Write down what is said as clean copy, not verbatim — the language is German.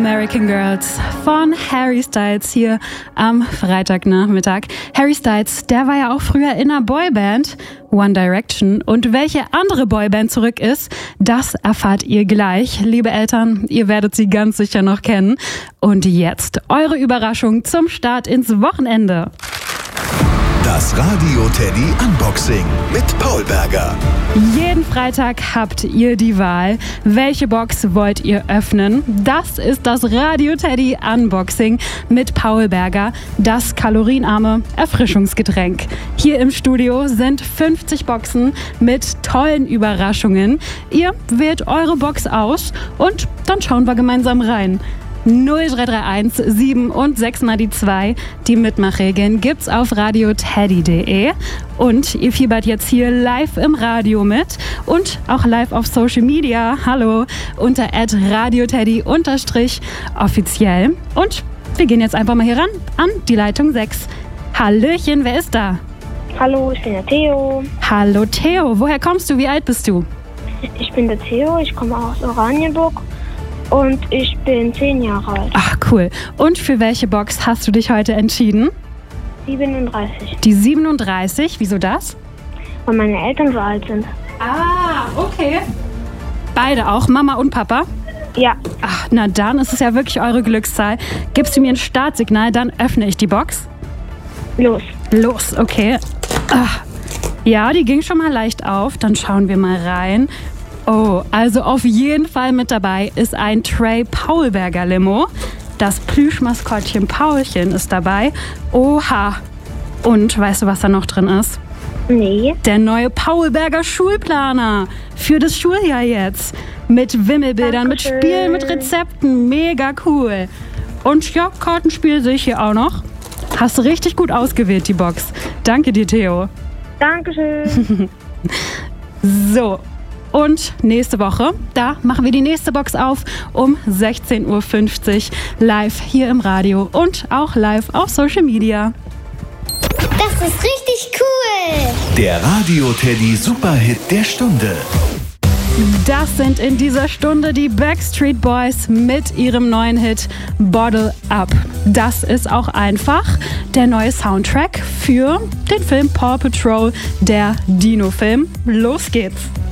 American Girls von Harry Styles hier am Freitagnachmittag. Harry Styles, der war ja auch früher in einer Boyband, One Direction. Und welche andere Boyband zurück ist, das erfahrt ihr gleich. Liebe Eltern, ihr werdet sie ganz sicher noch kennen. Und jetzt eure Überraschung zum Start ins Wochenende. Das Radio Teddy Unboxing mit Paul Berger. Jeden Freitag habt ihr die Wahl. Welche Box wollt ihr öffnen? Das ist das Radio Teddy Unboxing mit Paul Berger, das kalorienarme Erfrischungsgetränk. Hier im Studio sind 50 Boxen mit tollen Überraschungen. Ihr wählt eure Box aus und dann schauen wir gemeinsam rein. 0331 7 und 6 mal die 2. Die Mitmachregeln gibt's auf radioteddy.de. Und ihr fiebert jetzt hier live im Radio mit und auch live auf Social Media. Hallo, unter @radioteddy_offiziell. Und wir gehen jetzt einfach mal hier ran an die Leitung 6. Hallöchen, wer ist da? Hallo, ich bin der Theo. Hallo Theo, woher kommst du? Wie alt bist du? Ich bin der Theo, ich komme aus Oranienburg und ich bin 10 Jahre alt. Ach cool. Und für welche Box hast du dich heute entschieden? 37. Die 37, wieso das? Weil meine Eltern so alt sind. Ah, okay. Beide auch, Mama und Papa? Ja. Ach, na dann ist es ja wirklich eure Glückszahl. Gibst du mir ein Startsignal, dann öffne ich die Box. Los. Los, okay. Ach. Ja, die ging schon mal leicht auf. Dann schauen wir mal rein. Oh, also auf jeden Fall mit dabei ist ein Tray Paul Berger Limo. Das Plüschmaskottchen Paulchen ist dabei. Oha. Und weißt du, was da noch drin ist? Nee. Der neue Paul Berger Schulplaner für das Schuljahr jetzt. Mit Wimmelbildern, mit Spielen, mit Rezepten. Mega cool. Und ja, Kartenspiel sehe ich hier auch noch. Hast du richtig gut ausgewählt, die Box. Danke dir, Theo. Dankeschön. So. Und nächste Woche, da machen wir die nächste Box auf um 16.50 Uhr live hier im Radio und auch live auf Social Media. Das ist richtig cool. Der Radio Teddy Superhit der Stunde. Das sind in dieser Stunde die Backstreet Boys mit ihrem neuen Hit Bottle Up. Das ist auch einfach der neue Soundtrack für den Film Paw Patrol, der Dino-Film. Los geht's!